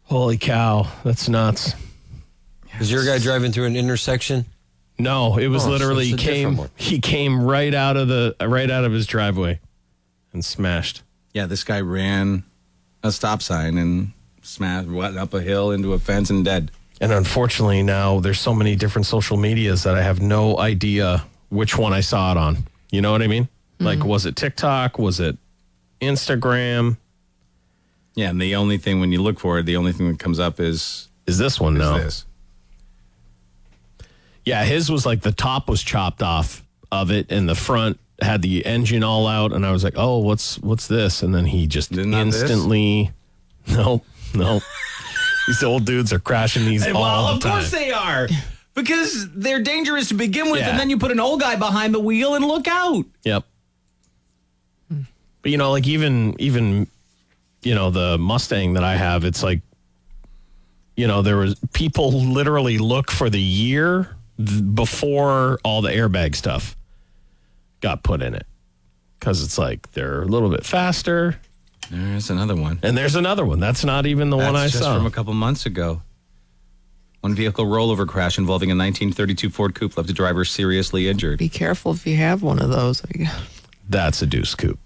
Holy cow. That's nuts. Was your guy driving through an intersection? No, it was literally he came right out of his driveway and smashed. Yeah, this guy ran a stop sign and smashed up a hill into a fence and dead. And unfortunately now there's so many different social medias that I have no idea which one I saw it on. You know what I mean? Mm-hmm. Like, was it TikTok? Was it Instagram? Yeah, and the only thing, when you look for it, the only thing that comes up is this one now. This. Yeah, his was like the top was chopped off of it and the front had the engine all out. And I was like, oh, what's this? And then he just instantly, nope. These old dudes are crashing these all the time. Well, of course they are. Because they're dangerous to begin with, and then you put an old guy behind the wheel and look out. Yep. But, like even the Mustang that I have, it's like, there was people literally look for the year before all the airbag stuff got put in it. Because it's like they're a little bit faster. There's another one. And there's another one. That's not even the one I saw. That's just from a couple months ago. One vehicle rollover crash involving a 1932 Ford Coupe left a driver seriously injured. Be careful if you have one of those. That's a Deuce Coupe.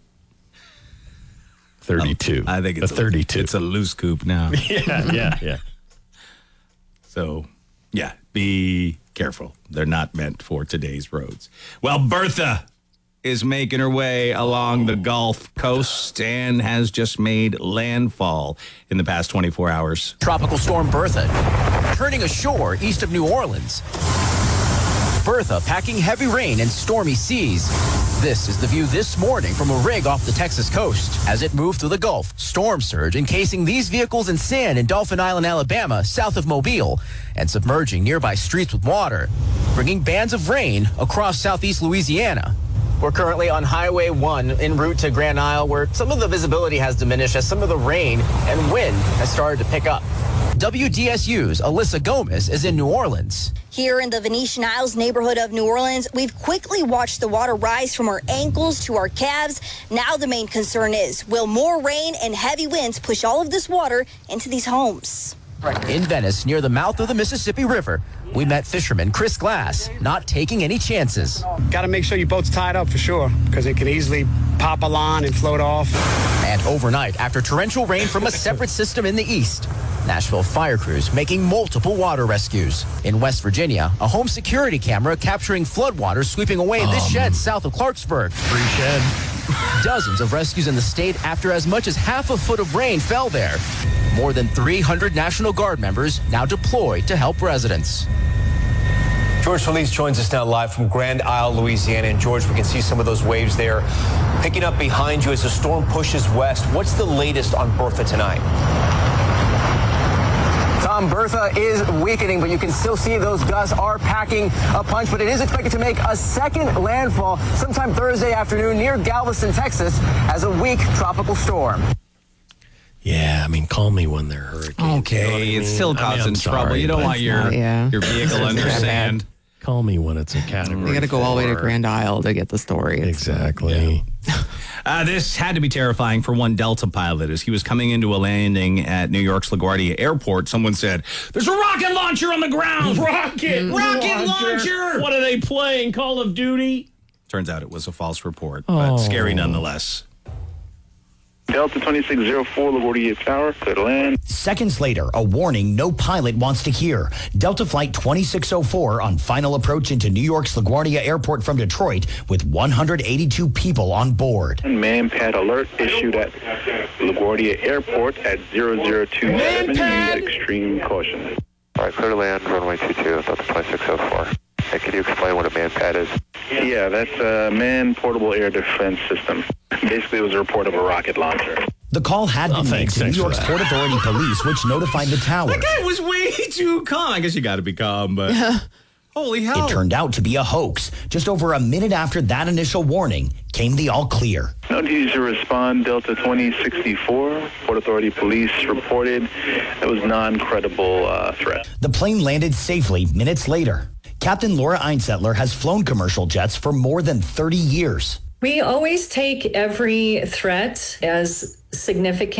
32. I think it's a 32. It's a loose coupe now. Yeah. So, yeah, be careful. They're not meant for today's roads. Well, Bertha is making her way along the Gulf Coast and has just made landfall in the past 24 hours. Tropical storm Bertha turning ashore east of New Orleans. Bertha packing heavy rain and stormy seas. This is the view this morning from a rig off the Texas coast. As it moved through the Gulf, storm surge encasing these vehicles in sand in Dauphin Island, Alabama, south of Mobile, and submerging nearby streets with water, bringing bands of rain across southeast Louisiana. We're currently on Highway 1 en route to Grand Isle, where some of the visibility has diminished as some of the rain and wind has started to pick up. WDSU's Alyssa Gomez is in New Orleans. Here in the Venetian Isles neighborhood of New Orleans, we've quickly watched the water rise from our ankles to our calves. Now the main concern is, will more rain and heavy winds push all of this water into these homes? In Venice, near the mouth of the Mississippi River, we met fisherman Chris Glass, not taking any chances. Got to make sure your boat's tied up for sure, because it can easily pop a line and float off. And overnight, after torrential rain from a separate system in the east, Nashville fire crews making multiple water rescues. In West Virginia, a home security camera capturing floodwaters sweeping away this shed south of Clarksburg. Free shed. Dozens of rescues in the state after as much as half a foot of rain fell there. More than 300 National Guard members now deployed to help residents. George Solis joins us now live from Grand Isle, Louisiana. And George, we can see some of those waves there picking up behind you as the storm pushes west. What's the latest on Bertha tonight? Tom, Bertha is weakening, but you can still see those gusts are packing a punch, but it is expected to make a second landfall sometime Thursday afternoon near Galveston, Texas, as a weak tropical storm. Yeah, call me when they're hurricanes. Okay, you know it's still causing trouble. You don't want your vehicle under sand. Call me when it's a category. You got to go all the way to Grand Isle to get the story. Exactly. This had to be terrifying for one Delta pilot. As he was coming into a landing at New York's LaGuardia Airport, someone said, "There's a rocket launcher on the ground!" Rocket launcher! What are they playing, Call of Duty? Turns out it was a false report, but scary nonetheless. Delta 2604, LaGuardia Tower, clear to land. Seconds later, a warning no pilot wants to hear. Delta Flight 2604 on final approach into New York's LaGuardia Airport from Detroit with 182 people on board. Man-pad alert issued at LaGuardia Airport at 0027. Use extreme caution. All right, clear to land, runway 22, Delta 2604. Hey, can you explain what a man-pad is? Yeah, that's a manned portable air defense system. Basically, it was a report of a rocket launcher. The call had been made to New York's Port Authority Police, which notified the tower. That guy was way too calm. I guess you got to be calm, but holy hell. It turned out to be a hoax. Just over a minute after that initial warning came the all clear. No duty to respond, Delta 2064. Port Authority Police reported it was non-credible threat. The plane landed safely minutes later. Captain Laura Einsettler has flown commercial jets for more than 30 years. We always take every threat as significant.